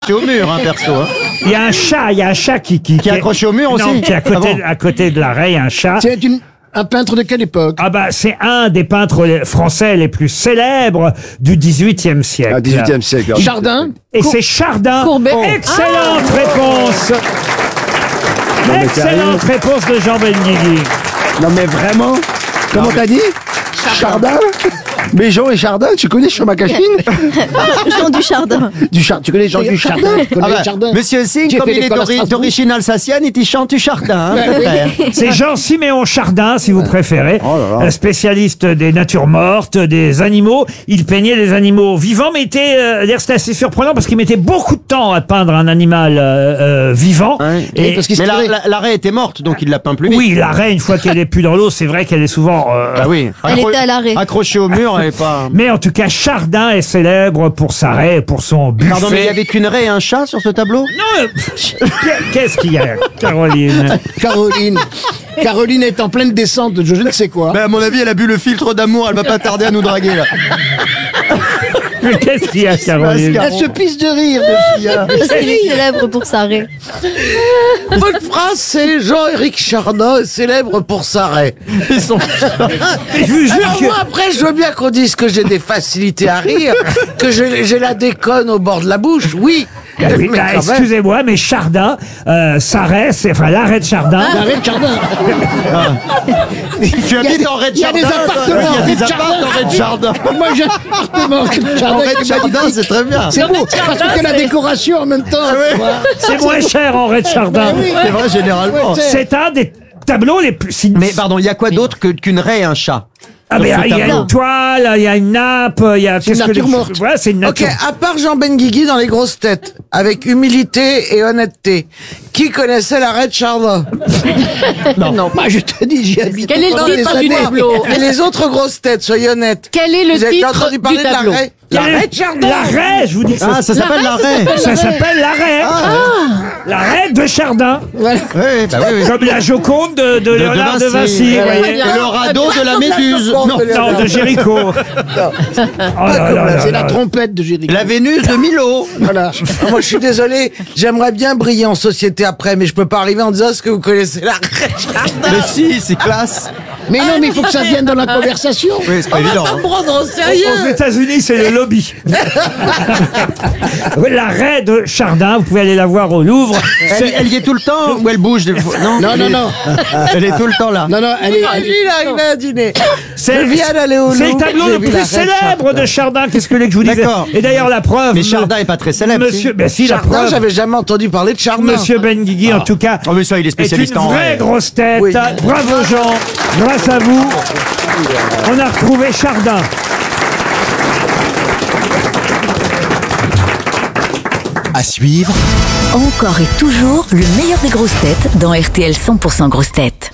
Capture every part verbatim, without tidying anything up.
C'est au mur, hein, perso. Hein. Il y a un chat, il y a un chat qui... Qui, qui est accroché au mur aussi. Non, qui est à côté, ah bon à côté de l'arrêt, il y a un chat. C'est une... un peintre de quelle époque? Ah bah, c'est un des peintres français les plus célèbres du dix-huitième siècle. Ah, dix-huitième siècle. Chardin? Et c'est Chardin. Courbet. Oh. Excellente ah réponse. Non, mais Excellente réponse de Jean Benguigui. Non mais vraiment? Comment t'as dit? Chardin? Mais Jean et Chardin, tu connais sur ma cachine? Jean du Chardin. Du char... Tu connais Jean du Chardin? Tu connais Ah bah, Chardin? Monsieur Singh, J'ai comme fait il est l'école à d'ori- Strasbourg. d'origine alsacienne, il t'y chante du Chardin. Hein, frère. C'est Jean-Siméon Chardin, si vous préférez, Oh là là. un spécialiste des natures mortes, des animaux. Il peignait des animaux vivants, mais était, euh, d'ailleurs, c'était assez surprenant parce qu'il mettait beaucoup de temps à peindre un animal euh, euh, vivant. Ouais. Et, parce qu'il se Mais la- tirait. la- l'arrêt était morte, donc il l'a peint plus vite. oui, l'arrêt, une fois qu'elle est plus dans l'eau, c'est vrai qu'elle est souvent... euh, Ah oui. Elle Accro- était à l'arrêt. Accrochée au mur, elle est pas... Mais en tout cas, Chardin est célèbre pour sa raie, pour son buffet. Pardon, mais il y avait qu'une raie et un chat sur ce tableau? Non, euh, qu'est-ce qu'il y a, Caroline? Caroline. Caroline est en pleine descente de je ne sais quoi. Ben, à mon avis, elle a bu le filtre d'amour, elle va pas tarder à nous draguer, là. Mais qu'est-ce qu'il y a, Caroline? Elle se pisse de rire de Sia. Parce qu'il est célèbre pour sa raie. Votre phrase, c'est Jean-Éric Chardin est célèbre pour sa raie. Ils sont... Mais je vous jure Alors que... moi, après, je veux bien qu'on dise que j'ai des facilités à rire, que j'ai j'ai la déconne au bord de la bouche, oui. Ah oui, Mais bah, quand même. excusez-moi, mais Chardin, euh, sa raie, c'est, enfin, l'arrêt de Chardin. Arrête Chardin. Tu habites en raie de il y a des Chardin, toi. appartements Il y a des en raie de appartements en raie de Chardin. Moi j'ai un appartement de En Chardin. raie de qui est Chardin, magnifique. c'est très bien. C'est beau, parce que la décoration en même temps. tu vois. C'est moins cher en raie de Chardin. C'est vrai, généralement. Ouais, C'est un des tableaux les plus... si- Mais pardon, il y a quoi d'autre que- qu'une raie et un chat? Ah, mais sur ce il y a tableau. une toile, il y a une nappe, il y a... C'est une qu'est-ce que nature les- morte. Voilà, c'est une Ok, nature... à part Jean Benguigui dans les grosses têtes, avec humilité et honnêteté, qui connaissait la raie de Chardin? Non, moi je te dis, j'y habite. Quel est le pendant titre des du années. tableau? Et les autres grosses têtes, soyez honnêtes. Quel est le Vous avez titre entendu du parler de la tableau? raie? La raie de Chardin. L'arrêt, je vous dis que Ah, ça s'appelle la raie. ça s'appelle l'arrêt. L'arrêt de Chardin. Voilà. Oui, bah oui, oui. Comme la Joconde de, de Léonard de Vinci, vous voyez. Et le radeau de la Méduse. Joconde Non, de Léonard. Non, de Géricault. Oh là là là C'est là. la trompette de Jéricho. la Vénus de Milo. Voilà. Ah, moi, je suis désolé, j'aimerais bien briller en société après, mais je peux pas arriver en disant est-ce que vous connaissez la raie de Chardin? Mais si, c'est classe. Mais non, mais il faut que ça vienne dans la conversation. Oui, c'est pas On va évident. pas hein. me prendre au Aux sérieux. États-Unis, c'est le lobby. La raie de Chardin, vous pouvez aller la voir au Louvre. Elle, elle y est tout le temps ou elle bouge des fois? Non, Non, elle non, est- non. Elle est tout le temps là. Non, non, elle est. Ah, lui, il est arrivé à dîner. C'est Je viens d'aller au c'est le Louvre, tableau j'ai le vu plus la reine célèbre Chardin. de Chardin. Qu'est-ce que vous voulez que je vous dise? D'accord. Et d'ailleurs, la preuve. Mais Chardin est pas très célèbre. si. Monsieur, ben si, la Chardin, preuve. j'avais jamais entendu parler de Chardin. Monsieur Benguigui, en tout cas, Oh, mais ça, il est est spécialiste une en vraie raie. grosse tête. Oui. Bravo Jean. Grâce à vous, on a retrouvé Chardin. À suivre, Encore et toujours le meilleur des grosses têtes dans R T L cent pour cent grosses têtes.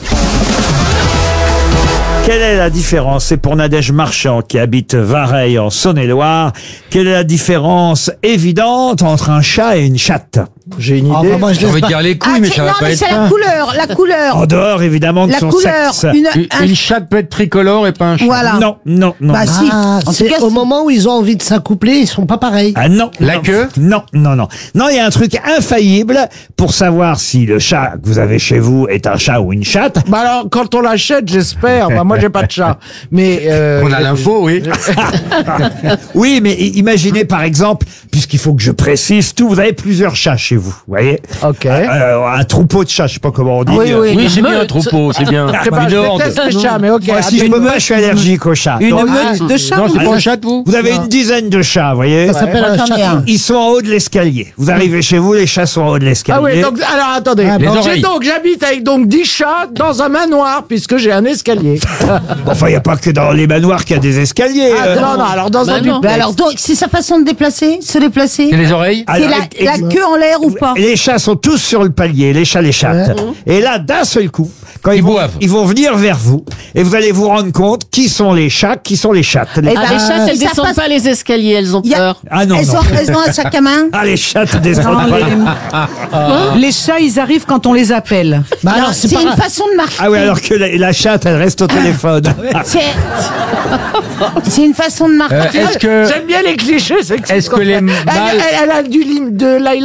Quelle est la différence? C'est pour Nadège Marchand qui habite Vareille en Saône-et-Loire. Quelle est la différence évidente entre un chat et une chatte? J'ai une Ah, idée. bah, moi, je J'ai laisse envie de pas. dire les couilles, Ah, mais c'est- ça va non, pas mais être c'est la ça. couleur, la couleur. En dehors, évidemment, de La son couleur. sexe. Une, Une, un- une chatte peut être tricolore et pas un chat. voilà. Non, non, non. Bah si. Ah, En tout c'est cas, au si. moment où ils ont envie de s'accoupler, ils sont pas pareils. Ah non. La non. queue? Non, non, non. Non, il y a un truc infaillible pour savoir si le chat que vous avez chez vous est un chat ou une chatte. Bah alors, quand on l'achète, j'espère. Bah, moi, j'ai pas de chat. Mais, euh, On a l'info, oui. Oui, mais i- imaginez par exemple, puisqu'il faut que je précise tout, vous avez plusieurs chats chez vous, vous voyez? Ok. Euh, un troupeau de chats, je sais pas comment on dit. Oui, oui. Oui, c'est Me- bien un troupeau, c'est bien. Je sais pas, Une je horde. déteste les chats, mais ok. Moi, si je peux pas, je suis allergique aux chats. Une Donc, meute de chats. Non, c'est Ah, pas un chat, vous? vous avez une dizaine de chats, vous voyez? Ça s'appelle un j'en ai chat. un. Ils sont en haut de l'escalier. Vous arrivez chez vous, les chats sont en haut de l'escalier. Ah oui, donc, alors attendez. Ah, les J'ai oreilles. donc, j'habite avec donc dix chats dans un manoir, puisque j'ai un escalier. Enfin, il n'y a pas que dans les manoirs qu'il y a des escaliers. Ah, euh. non, non, alors dans un Bah non. duplex. Bah alors, donc, c'est sa façon de déplacer, se déplacer. C'est les oreilles? C'est Alors, la, et- la et- queue en l'air ou pas? Les chats sont tous sur le palier, les chats, les chattes. Et là, d'un seul coup, quand ils, Ils vont, boivent. ils vont venir vers vous, et vous allez vous rendre compte qui sont les chats, qui sont les chattes. Les- Eh ben, Ah, les chattes, elles ça descendent passe- pas les escaliers, elles ont Y a- peur. Ah non, elles, non. ont, elles ont un sac à main. Ah, les chattes descendent pas. Les chats, ils arrivent quand on les appelle. Bah Alors, alors, c'est c'est pas une grave. façon de marcher. Ah oui, alors que la, la chatte, elle reste au téléphone. C'est c'est une façon de marcher. Euh, Est-ce que, J'aime bien les clichés, c'est est-ce que les Elle, mâles... elle, elle a du lim, de la